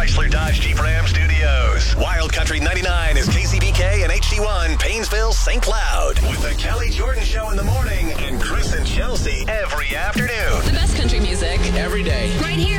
Chrysler Dodge Jeep Ram Studios. Wild Country 99 is KCBK and HD1, Painesville, St. Cloud. With the Kelly Jordan Show in the morning and Chris